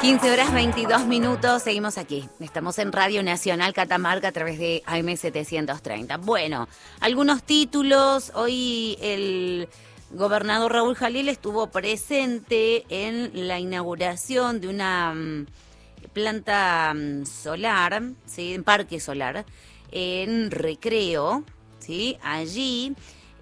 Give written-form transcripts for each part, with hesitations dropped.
15:22, seguimos aquí. Estamos en Radio Nacional Catamarca a través de AM730. Bueno, algunos títulos. Hoy el gobernador Raúl Jalil estuvo presente en la inauguración de una planta solar, ¿sí? En parque solar, en Recreo, ¿sí? Allí,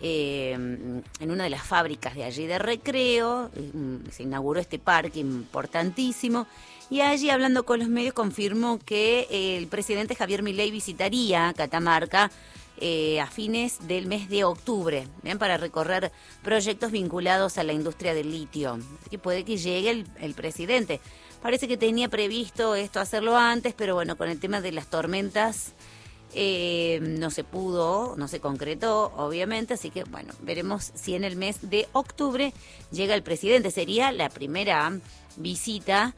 en una de las fábricas de allí de Recreo, se inauguró este parque importantísimo, y allí, hablando con los medios, confirmó que el presidente Javier Milei visitaría Catamarca a fines del mes de octubre, ¿bien? Para recorrer proyectos vinculados a la industria del litio. Así que puede que llegue el presidente. Parece que tenía previsto esto hacerlo antes, pero bueno, con el tema de las tormentas no se pudo, no se concretó, obviamente, así que bueno, veremos si en el mes de octubre llega el presidente. Sería la primera visita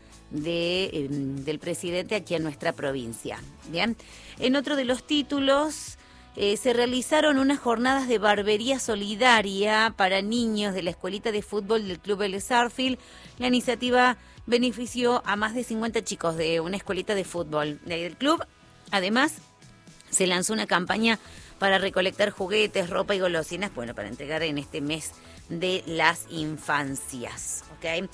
del presidente aquí en nuestra provincia. Bien, en otro de los títulos, se realizaron unas jornadas de barbería solidaria para niños de la escuelita de fútbol del Club Vélez Sarsfield. La iniciativa benefició a más de 50 chicos de una escuelita de fútbol del club. Además, se lanzó una campaña para recolectar juguetes, ropa y golosinas, bueno, para entregar en este mes de las infancias, ¿ok?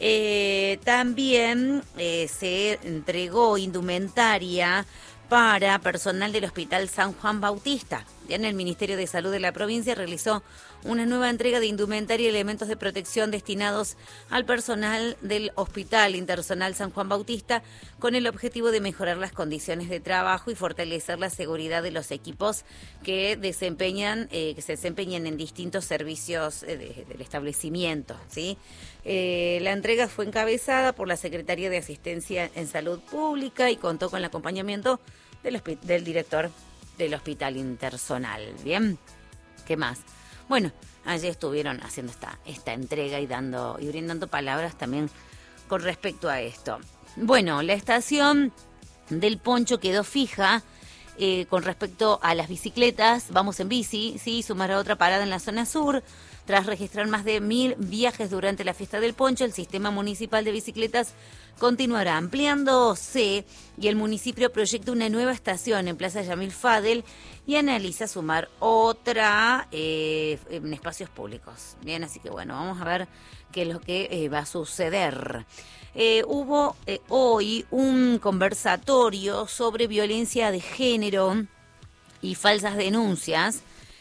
También se entregó indumentaria para personal del Hospital San Juan Bautista. En el Ministerio de Salud de la provincia realizó una nueva entrega de indumentaria y elementos de protección destinados al personal del Hospital Interzonal San Juan Bautista, con el objetivo de mejorar las condiciones de trabajo y fortalecer la seguridad de los equipos que se desempeñan en distintos servicios del establecimiento, ¿sí? La entrega fue encabezada por la Secretaría de Asistencia en Salud Pública y contó con el acompañamiento del director del Hospital Interzonal. Bien, ¿qué más? Bueno, allí estuvieron haciendo esta entrega y brindando palabras también con respecto a esto. Bueno, la estación del Poncho quedó fija con respecto a las bicicletas. Vamos en bici, sí, sumará otra parada en la zona sur. Tras registrar más de 1000 viajes durante la fiesta del Poncho, el sistema municipal de bicicletas continuará ampliándose y el municipio proyecta una nueva estación en Plaza Yamil Fadel y analiza sumar otra en espacios públicos. Bien, así que bueno, vamos a ver qué es lo que va a suceder. Hubo hoy un conversatorio sobre violencia de género y falsas denuncias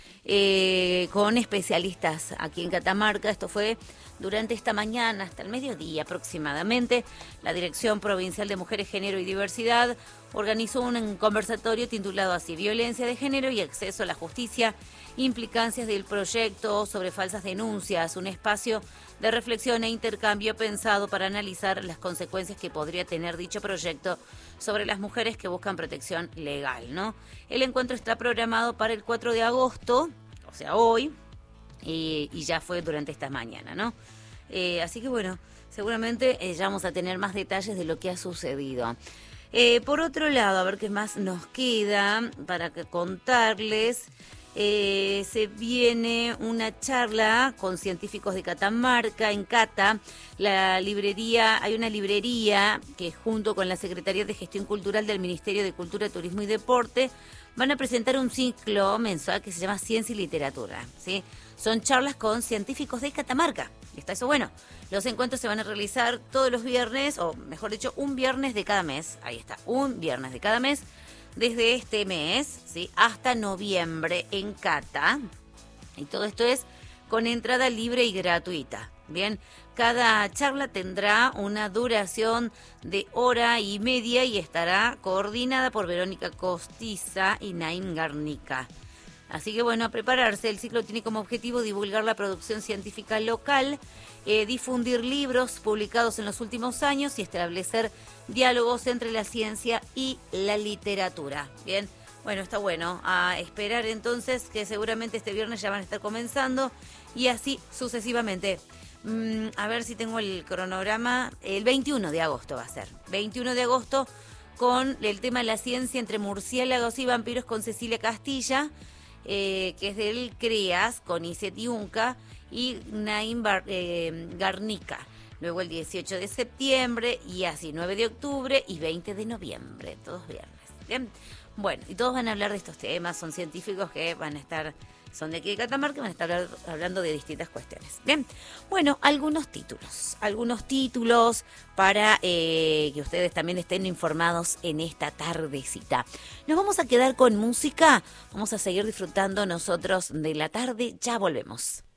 con especialistas aquí en Catamarca. Esto fue durante esta mañana hasta el mediodía aproximadamente. La Dirección Provincial de Mujeres, Género y Diversidad organizó un conversatorio titulado así: Violencia de Género y Acceso a la Justicia, implicancias del proyecto sobre falsas denuncias, un espacio de reflexión e intercambio pensado para analizar las consecuencias que podría tener dicho proyecto sobre las mujeres que buscan protección legal, ¿no? El encuentro está programado para el 4 de agosto, o sea, hoy, y ya fue durante esta mañana, ¿no? Así que bueno, seguramente ya vamos a tener más detalles de lo que ha sucedido. Por otro lado, a ver qué más nos queda para contarles. Se viene una charla con científicos de Catamarca, en Cata. Hay una librería que junto con la Secretaría de Gestión Cultural del Ministerio de Cultura, Turismo y Deporte van a presentar un ciclo mensual que se llama Ciencia y Literatura, ¿sí? Son charlas con científicos de Catamarca. Está eso bueno. Los encuentros se van a realizar todos los viernes, o mejor dicho, un viernes de cada mes. Ahí está, un viernes de cada mes, desde este mes, ¿sí?, hasta noviembre en Cata. Y todo esto es con entrada libre y gratuita. Bien, cada charla tendrá una duración de 1:30 y estará coordinada por Verónica Costiza y Naim Garnica. Así que bueno, a prepararse. El ciclo tiene como objetivo divulgar la producción científica local, difundir libros publicados en los últimos años y establecer diálogos entre la ciencia y la literatura. Bien, bueno, está bueno. A esperar entonces, que seguramente este viernes ya van a estar comenzando y así sucesivamente. A ver si tengo el cronograma. El 21 de agosto va a ser. 21 de agosto con el tema de la ciencia entre murciélagos y vampiros con Cecilia Castilla, que es del CREAS, con Iset Yunca y Naim Garnica. luego el 18 de septiembre y así 9 de octubre y 20 de noviembre, todos viernes. Bien, bueno, y todos van a hablar de estos temas, son científicos que van a estar, son de aquí de Catamarca, van a estar hablando de distintas cuestiones. Bien, bueno, algunos títulos para que ustedes también estén informados en esta tardecita. Nos vamos a quedar con música, vamos a seguir disfrutando nosotros de la tarde, ya volvemos.